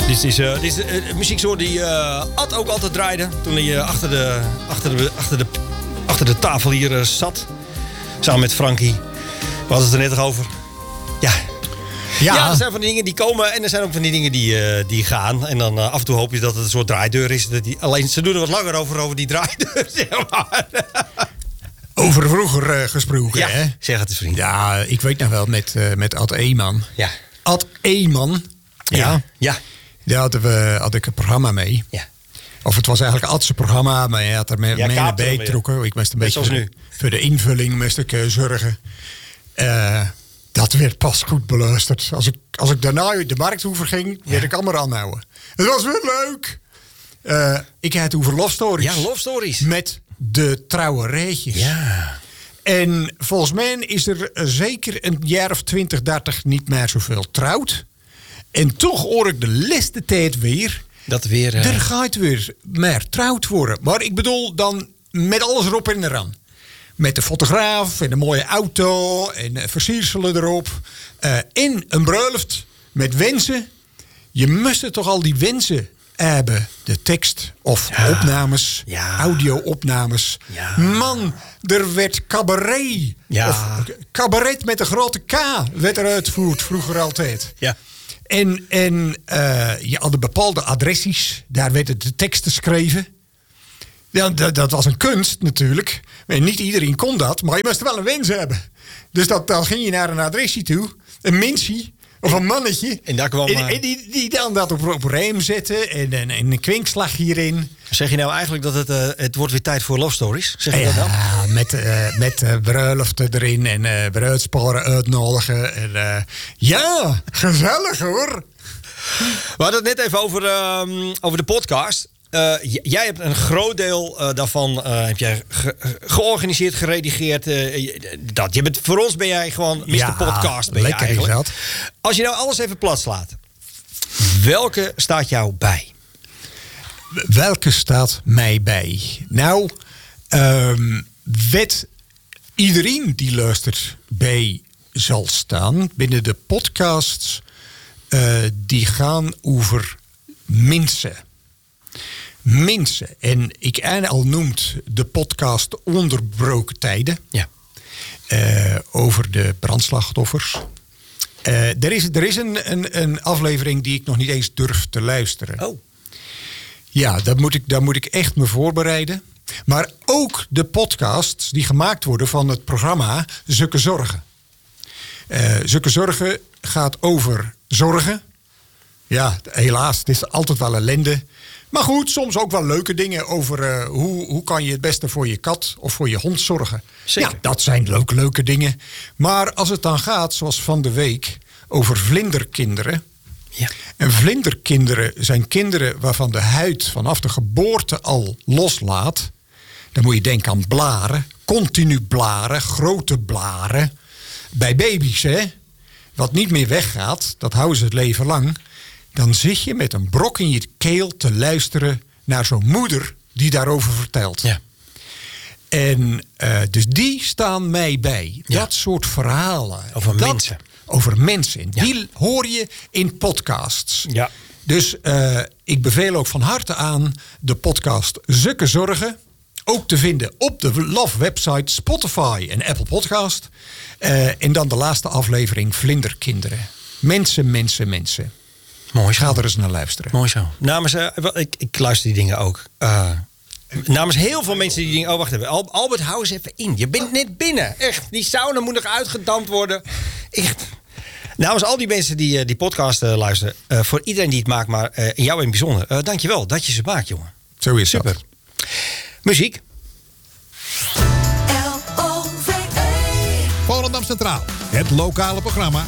Dit is een muzieksoort die Ad ook altijd draaide. Toen hij achter de tafel hier zat. Samen met Frankie. We hadden het er net over. Ja, er zijn van die dingen die komen en er zijn ook van die dingen die gaan. En dan af en toe hoop je dat het een soort draaideur is. Alleen ze doen er wat langer over die draaideur, zeg maar. Over vroeger gesproken, hè? Zeg het eens, vriend. Ja, ik weet nog wel met Ad Eeman. Ja. Ad Eeman. Ja. Daar had ik een programma mee. Ja. Of het was eigenlijk Ad's programma, maar hij had er mee naar betrokken. Ik moest een beetje voor de invulling moest ik zorgen. Dat werd pas goed beluisterd. Als ik daarna de markthoever ging, werd ik allemaal aanhouden. Het was weer leuk. Ik had het over Love Stories. Ja, Love Stories. Met de trouwerijtjes. Ja. En volgens mij is er zeker een jaar of 20, 30 niet meer zoveel trouwd. En toch hoor ik de laatste tijd weer... Dat weer... Er gaat weer meer trouwd worden. Maar ik bedoel dan met alles erop en eraan. Met de fotograaf en een mooie auto en versierselen erop. En een bruiloft met wensen. Je moest toch al die wensen hebben. De tekst of opnames, audio-opnames. Ja. Man, er werd cabaret. Ja. Of cabaret met een grote K werd er uitgevoerd vroeger altijd. Ja. En je had bepaalde adressies. Daar werden de teksten geschreven. Ja, dat was een kunst natuurlijk. En niet iedereen kon dat. Maar je moest wel een wens hebben. Dus dan ging je naar een adressie toe. Een mensje. Of een mannetje. En daar kwam... En die dan dat op rijm zetten. En een kwinkslag hierin. Zeg je nou eigenlijk dat het wordt weer tijd voor Love Stories? Zeg je dat dan? Ja, met bruiloften erin. En bruidsparen uitnodigen. En, ja, gezellig hoor. We hadden het net even over de podcast. Jij hebt een groot deel daarvan heb jij georganiseerd, geredigeerd. Voor ons ben jij gewoon Mr. Podcast. Ben lekker je eigenlijk. Is dat. Als je nou alles even plat slaat. Welke staat jou bij? Welke staat mij bij? Nou, wat iedereen die luistert bij zal staan binnen de podcasts die gaan over mensen. En ik al noemt de podcast Onderbroken Tijden. Ja. Over de brandslachtoffers. Er is een aflevering die ik nog niet eens durf te luisteren. Oh. Ja, daar moet ik echt me voorbereiden. Maar ook de podcasts die gemaakt worden van het programma Zukke Zorgen. Zukke Zorgen gaat over zorgen. Ja, helaas, het is altijd wel ellende. Maar goed, soms ook wel leuke dingen over hoe kan je het beste voor je kat of voor je hond zorgen. Zeker. Ja, dat zijn leuke dingen. Maar als het dan gaat, zoals van de week, over vlinderkinderen. Ja. En vlinderkinderen zijn kinderen waarvan de huid vanaf de geboorte al loslaat. Dan moet je denken aan blaren, continu blaren, grote blaren. Bij baby's, hè, wat niet meer weggaat, dat houden ze het leven lang. Dan zit je met een brok in je keel te luisteren naar zo'n moeder die daarover vertelt. Ja. En dus die staan mij bij. Ja. Dat soort verhalen. Over mensen. Ja. Die hoor je in podcasts. Ja. Dus ik beveel ook van harte aan de podcast Zukke Zorgen. Ook te vinden op de Love website, Spotify en Apple Podcast. En dan de laatste aflevering Vlinderkinderen. Mensen. Mooi zo. Ga er eens naar luisteren. Mooi zo. Namens, ik luister die dingen ook. Namens heel veel mensen die dingen... Oh, wacht even. Albert, hou eens even in. Je bent net binnen. Echt. Die sauna moet nog uitgedampt worden. Echt. Namens al die mensen die podcast luisteren... voor iedereen die het maakt, maar in jou in het bijzonder... dankjewel dat je ze maakt, jongen. Zo is super. Dat. Muziek. Volendam Centraal. Het lokale programma